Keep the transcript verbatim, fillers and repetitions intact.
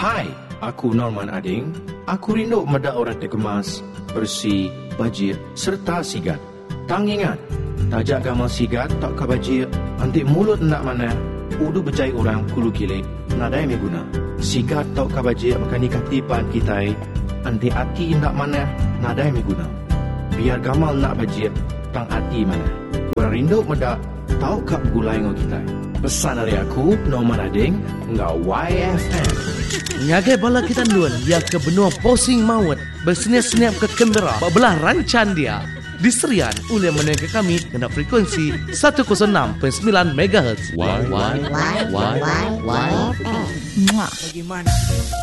Hai, aku Norman Ading. Aku rindu medak orang terkemas, bersih, bajir serta sigat. Tang ingat, tajak gamal sigat tak ka bajir, antik mulut nak mana, udu berjai orang kulu kilik, nadai me guna. Sigat tak ka bajir makan katipan kita, antik hati nak mana, nadai me guna. Biar gamal nak bajir, tang hati mana. Orang rindu medak, tahu kap gulai ngau kita. Pesan dari aku, Norman Ading, ngau Y F M. Ngagai bala kita nuan, ia ke benua posing maut, berseniap-seniap ke kendera, belah rancan dia. Diserian oleh menengah kami kena frekuensi seratus enam perpuluhan sembilan megahertz. Y Y Y Y Y F M. Bagaimana?